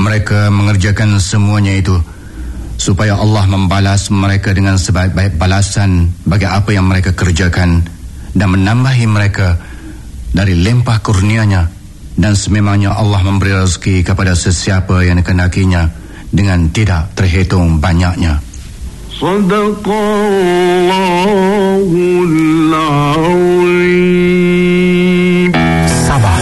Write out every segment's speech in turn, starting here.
mereka mengerjakan semuanya itu supaya Allah membalas mereka dengan sebaik-baik balasan bagi apa yang mereka kerjakan dan menambahi mereka dari limpah kurnia-Nya, dan sememangnya Allah memberi rezeki kepada sesiapa yang dikehendakinya dengan tidak terhitung banyaknya. Sadaqallahul Azim. Sabah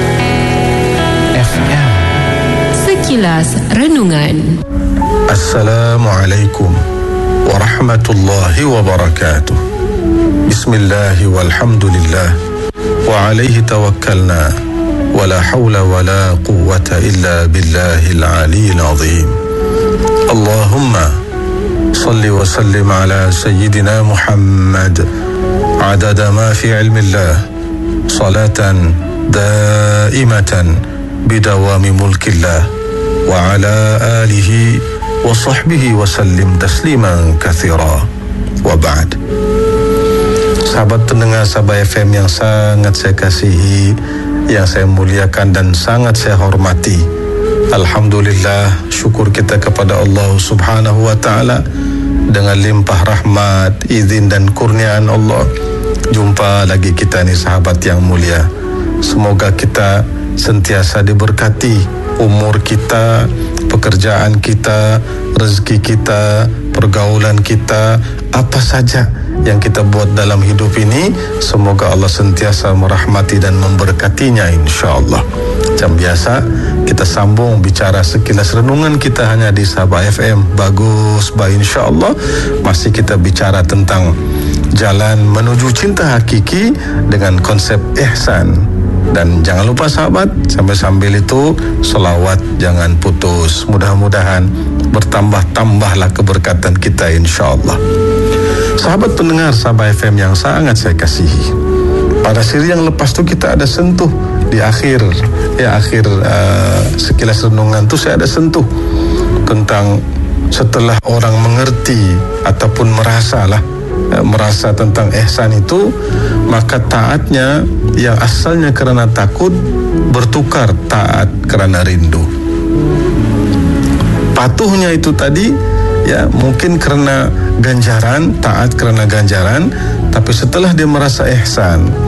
FM. Sekilas Renungan. Assalamualaikum warahmatullahi wabarakatuh. Bismillah walhamdulillah wa alaihi tawakkalna wa la hawla wa la quwwata illa billahil aliyyil azim. Allahumma salli wa sallim ala sayyidina Muhammad adada ma fi ilmillah salatan daimatan bidawami mulkillah wa ala alihi wa sahbihi wa sallim tasliman katsira. Wa ba'd. Sahabat pendengar Sabah FM yang sangat saya kasihi, yang saya muliakan dan sangat saya hormati, alhamdulillah, syukur kita kepada Allah Subhanahu wa taala dengan limpah rahmat, izin dan kurniaan Allah. Jumpa lagi kita ni sahabat yang mulia. Semoga kita sentiasa diberkati umur kita, pekerjaan kita, rezeki kita, pergaulan kita, apa saja yang kita buat dalam hidup ini, semoga Allah sentiasa merahmati dan memberkatinya insya-Allah. Macam biasa, kita sambung bicara sekilas renungan kita hanya di Sabah FM. Bagus, baik, insya-Allah masih kita bicara tentang jalan menuju cinta hakiki dengan konsep ihsan. Dan jangan lupa sahabat, sambil-sambil itu selawat jangan putus. Mudah-mudahan bertambah-tambahlah keberkatan kita insya-Allah. Sahabat pendengar Sabah FM yang sangat saya kasihi, pada siri yang lepas tu kita ada sentuh di akhir sekilas renungan tu saya ada sentuh tentang setelah orang mengerti ataupun merasa tentang ihsan itu, maka taatnya yang asalnya kerana takut bertukar taat kerana rindu. Patuhnya itu tadi ya mungkin kerana ganjaran, taat kerana ganjaran, tapi setelah dia merasa ihsan,